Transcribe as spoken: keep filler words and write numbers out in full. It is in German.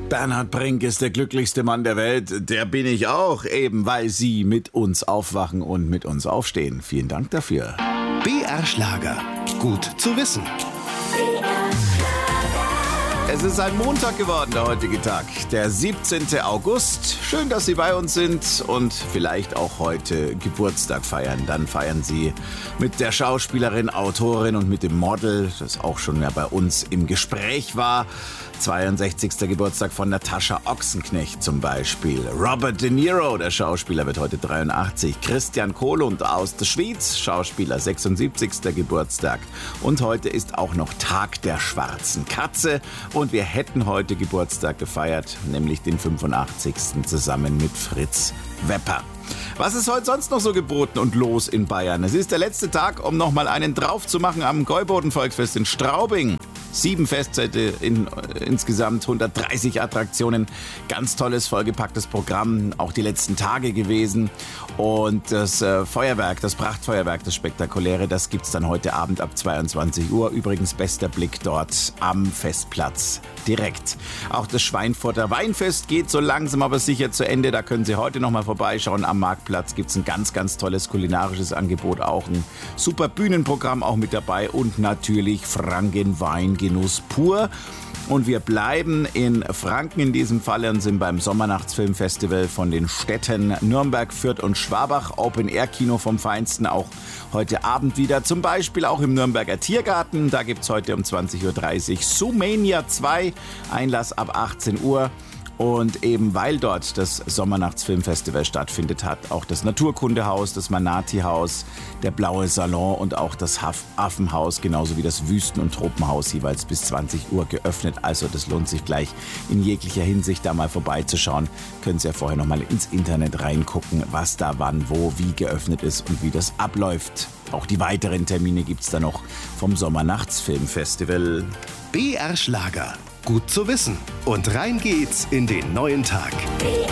Bernhard Brink ist der glücklichste Mann der Welt. Der bin ich auch, eben weil Sie mit uns aufwachen und mit uns aufstehen. Vielen Dank dafür. B R Schlager. Gut zu wissen. Es ist ein Montag geworden, der heutige Tag, der siebzehnten August. Schön, dass Sie bei uns sind und vielleicht auch heute Geburtstag feiern. Dann feiern Sie mit der Schauspielerin, Autorin und mit dem Model, das auch schon mehr bei uns im Gespräch war. zweiundsechzigsten Geburtstag von Natascha Ochsenknecht zum Beispiel. Robert De Niro, der Schauspieler, wird heute dreiundachtzig. Christian Kohlund aus der Schweiz, Schauspieler, sechsundsiebzigsten Geburtstag. Und heute ist auch noch Tag der schwarzen Katze. Und wir hätten heute Geburtstag gefeiert, nämlich den fünfundachtzigsten zusammen mit Fritz Wepper. Was ist heute sonst noch so geboten und los in Bayern? Es ist der letzte Tag, um noch mal einen drauf zu machen am Gäuboden-Volksfest in Straubing. Sieben Festzelte, in, äh, insgesamt hundertdreißig Attraktionen. Ganz tolles, vollgepacktes Programm, auch die letzten Tage gewesen. Und das äh, Feuerwerk, das Prachtfeuerwerk, das Spektakuläre, das gibt's dann heute Abend ab zweiundzwanzig Uhr. Übrigens bester Blick dort am Festplatz direkt. Auch das Schweinfurter Weinfest geht so langsam aber sicher zu Ende. Da können Sie heute noch mal vorbeischauen. Am Marktplatz gibt's ein ganz, ganz tolles kulinarisches Angebot. Auch ein super Bühnenprogramm auch mit dabei. Und natürlich Franken-Weingenuss pur. Und wir bleiben in Franken in diesem Fall und sind beim Sommernachtsfilmfestival von den Städten Nürnberg, Fürth und Schwabach. Open-Air-Kino vom Feinsten auch heute Abend wieder. Zum Beispiel auch im Nürnberger Tiergarten. Da gibt es heute um zwanzig Uhr dreißig Zoomania zwei. Einlass ab achtzehn Uhr. Und eben weil dort das Sommernachtsfilmfestival stattfindet, hat auch das Naturkundehaus, das Manati-Haus, der Blaue Salon und auch das Affenhaus, genauso wie das Wüsten- und Tropenhaus jeweils bis zwanzig Uhr geöffnet. Also das lohnt sich gleich in jeglicher Hinsicht da mal vorbeizuschauen. Können Sie ja vorher noch mal ins Internet reingucken, was da wann, wo, wie geöffnet ist und wie das abläuft. Auch die weiteren Termine gibt's da noch vom Sommernachtsfilmfestival. B R Schlager. Gut zu wissen. Und rein geht's in den neuen Tag.